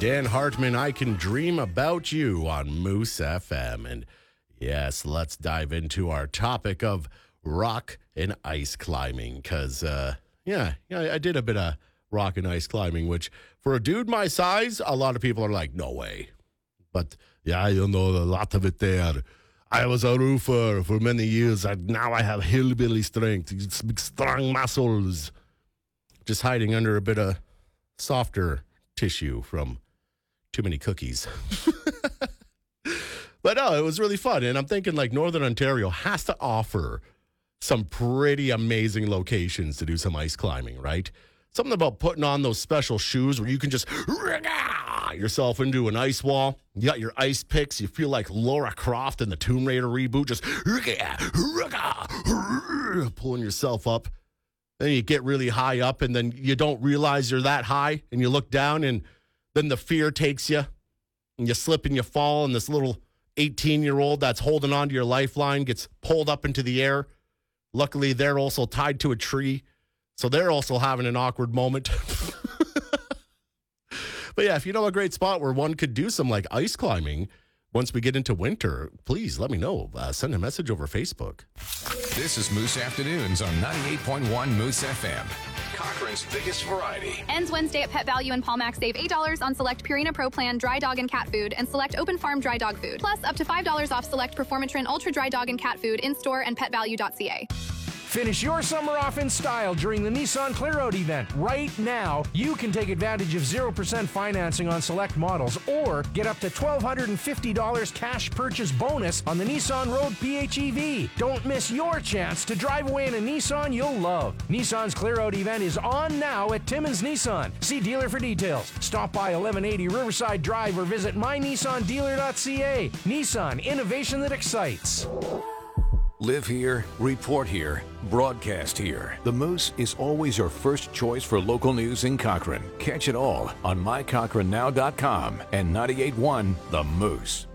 Dan Hartman, I Can Dream About You on Moose FM. And yes, let's dive into our topic of rock and ice climbing. Because, I did a bit of rock and ice climbing, which for a dude my size, a lot of people are like, no way. But yeah, you know, a lot of it there. I was a roofer for many years. Now I have hillbilly strength, big strong muscles. Just hiding under a bit of softer tissue from too many cookies. But no, it was really fun. And I'm thinking like Northern Ontario has to offer some pretty amazing locations to do some ice climbing, right? Something about putting on those special shoes where you can just yourself into an ice wall. You got your ice picks. You feel like Lara Croft in the Tomb Raider reboot, just pulling yourself up. Then you get really high up and then you don't realize you're that high and you look down and then the fear takes you and you slip and you fall and this little 18-year-old that's holding on to your lifeline gets pulled up into the air. Luckily, they're also tied to a tree, so they're also having an awkward moment. But yeah, if you know a great spot where one could do some like ice climbing once we get into winter, please let me know. Send a message over Facebook. This is Moose Afternoons on 98.1 Moose FM. Cochrane's biggest variety. Ends Wednesday at Pet Value and Palmax. Save $8 on select Purina Pro Plan dry dog and cat food and select Open Farm dry dog food. Plus up to $5 off select Performatrin Ultra dry dog and cat food in store and petvalue.ca. Finish your summer off in style during the Nissan Clear Out event. Right now, you can take advantage of 0% financing on select models or get up to $1,250 cash purchase bonus on the Nissan Road PHEV. Don't miss your chance to drive away in a Nissan you'll love. Nissan's Clear Out event is on now at Timmins Nissan. See dealer for details. Stop by 1180 Riverside Drive or visit mynissandealer.ca. Nissan, innovation that excites. Live here, report here, broadcast here. The Moose is always your first choice for local news in Cochrane. Catch it all on mycochranenow.com and 98.1 The Moose.